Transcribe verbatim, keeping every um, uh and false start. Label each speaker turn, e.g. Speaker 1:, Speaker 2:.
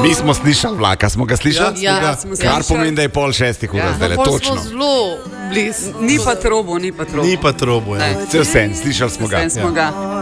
Speaker 1: Mi smo slišali vlaka, smo ga slišali?
Speaker 2: Ja,
Speaker 3: Ja,
Speaker 2: smo
Speaker 1: Kar
Speaker 2: slišali.
Speaker 1: pomeni, da je pol šestih ur,
Speaker 2: Ja.
Speaker 1: zdaj le
Speaker 3: Pol smo
Speaker 1: točno.
Speaker 3: zelo blizu.
Speaker 2: Ni pa trobo, ni pa trobo.
Speaker 4: Ni pa trobo, ja.
Speaker 2: Ne.
Speaker 1: Vse vse, slišali smo ga.
Speaker 2: Vse smo ga.